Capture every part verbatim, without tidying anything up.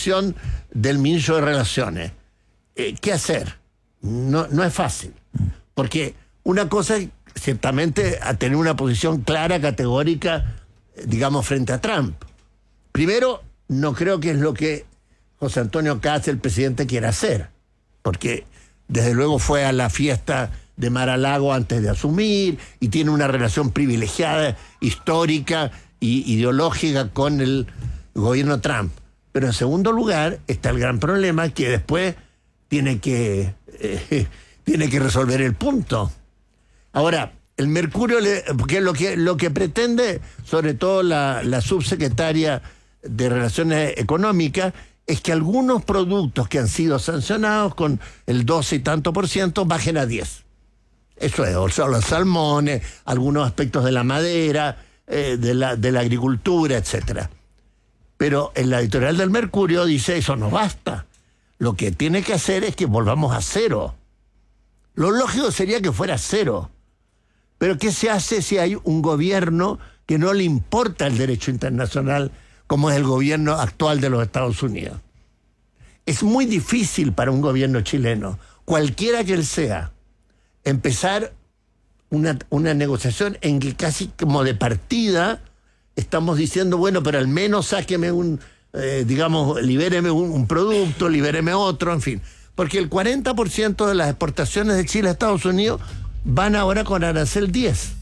posición del ministro de Relaciones. Eh, ¿Qué hacer? No, no es fácil. Porque una cosa es ciertamente a tener una posición clara, categórica, digamos, frente a Trump. Primero, no creo que es lo que José Antonio Kast, el presidente, quiere hacer. Porque desde luego fue a la fiesta de Mar-a-Lago antes de asumir y tiene una relación privilegiada, histórica y ideológica con el gobierno Trump. Pero en segundo lugar está el gran problema que después tiene que, eh, tiene que resolver el punto. Ahora, el Mercurio, le, porque lo que, lo que pretende, sobre todo la, la subsecretaria de Relaciones Económicas, es que algunos productos que han sido sancionados con el doce y tanto por ciento bajen a diez. Eso es, o sea, los salmones, algunos aspectos de la madera, eh, de, la, de la agricultura, etcétera. Pero en la editorial del Mercurio dice, eso no basta. Lo que tiene que hacer es que volvamos a cero. Lo lógico sería que fuera cero. Pero ¿qué se hace si hay un gobierno que no le importa el derecho internacional, como es el gobierno actual de los Estados Unidos? Es muy difícil para un gobierno chileno, cualquiera que él sea, empezar una, una negociación en que casi como de partida estamos diciendo, bueno, pero al menos sáqueme un, eh, digamos, libéreme un, un producto, libéreme otro, en fin. Porque el cuarenta por ciento de las exportaciones de Chile a Estados Unidos van ahora con arancel diez.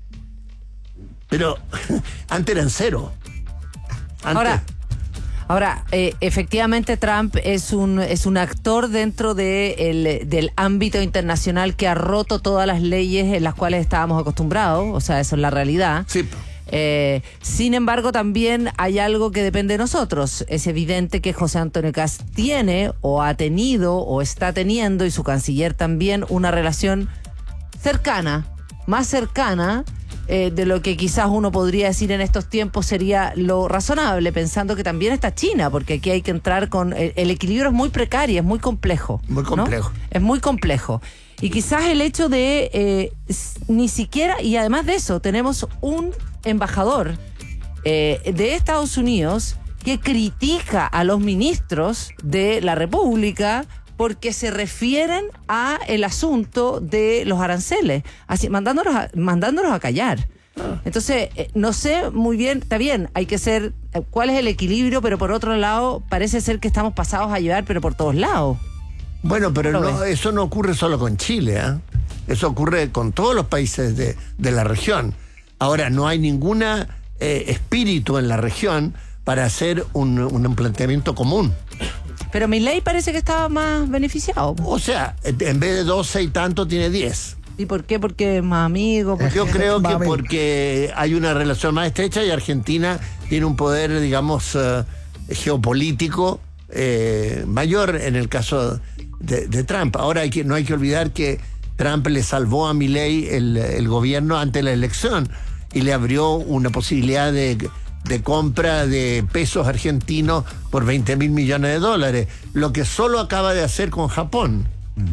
Pero antes eran cero. Antes. Ahora, ahora eh, efectivamente Trump es un es un actor dentro de el, del ámbito internacional que ha roto todas las leyes en las cuales estábamos acostumbrados, o sea, eso es la realidad. Sí. Eh, sin embargo, también hay algo que depende de nosotros. Es evidente que José Antonio Kast tiene o ha tenido o está teniendo, y su canciller también, una relación cercana, más cercana eh, de lo que quizás uno podría decir en estos tiempos sería lo razonable, pensando que también está China, porque aquí hay que entrar con... El, el equilibrio es muy precario, es muy complejo. Muy complejo. ¿No? Es muy complejo. Y quizás el hecho de eh, ni siquiera, y además de eso, tenemos un embajador eh, de Estados Unidos que critica a los ministros de la República porque se refieren a el asunto de los aranceles, así mandándolos a, mandándolos a callar. Entonces, eh, no sé muy bien, está bien, hay que ser, eh, cuál es el equilibrio, pero por otro lado, parece ser que estamos pasados a llevar, pero por todos lados. Bueno, pero ¿Lo no, ves? eso no ocurre solo con Chile, ¿eh? Eso ocurre con todos los países de, de la región. Ahora, no hay ningún eh, espíritu en la región para hacer un, un planteamiento común. Pero Milei parece que estaba más beneficiado. O sea, en vez de doce y tanto, tiene diez. ¿Y por qué? Porque es más amigo. Porque... Yo creo que Mami. porque hay una relación más estrecha y Argentina tiene un poder, digamos, uh, geopolítico eh, mayor en el caso de, de Trump. Ahora hay que, no hay que olvidar que Trump le salvó a Milei el, el gobierno ante la elección y le abrió una posibilidad de, de compra de pesos argentinos por veinte mil millones de dólares, lo que solo acaba de hacer con Japón.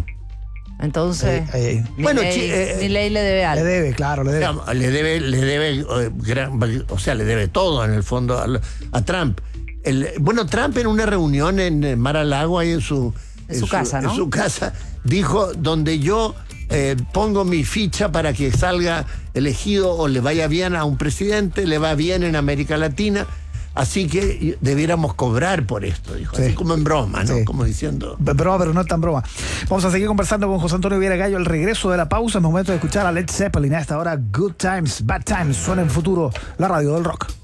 Entonces, Ahí, ahí, ahí. Milei, Bueno, chi- eh, Milei le debe Le algo. debe, claro, le debe. Digamos, Le debe, le debe, eh, gran- o sea, le debe todo en el fondo a, a Trump. El, bueno, Trump en una reunión en Mar-a-Lago, ahí en su, En su casa, ¿no? En su casa, dijo, donde yo eh, pongo mi ficha para que salga elegido o le vaya bien a un presidente, le va bien en América Latina, así que debiéramos cobrar por esto, dijo. Sí. Así como en broma, ¿no? Sí. Como diciendo... Broma, pero no es tan broma. Vamos a seguir conversando con José Antonio Viera Gallo al regreso de la pausa. Es momento de escuchar a Led Zeppelin. A esta hora, Good Times, Bad Times. Suena en futuro la radio del rock.